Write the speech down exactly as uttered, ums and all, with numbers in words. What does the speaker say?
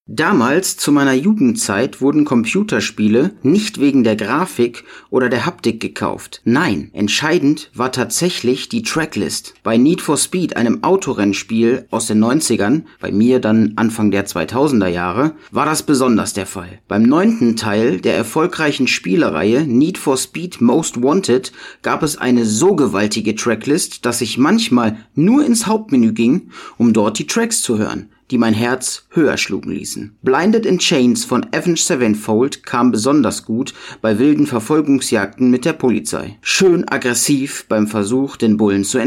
Damals, zu meiner Jugendzeit, wurden Computerspiele nicht wegen der Grafik oder der Haptik gekauft. Nein, entscheidend war tatsächlich die Tracklist. Bei Need for Speed, einem Autorennspiel aus den neunzigern, bei mir dann Anfang der zweitausender Jahre, war das besonders der Fall. Beim neunten Teil der erfolgreichen Spielereihe Need for Speed Most Wanted gab es eine so gewaltige Tracklist, dass ich manchmal nur ins Hauptmenü ging, um dort die Tracks zu hören, die mein Herz höher schlugen ließen. Blinded in Chains von Avenged Sevenfold kam besonders gut bei wilden Verfolgungsjagden mit der Polizei. Schön aggressiv beim Versuch, den Bullen zu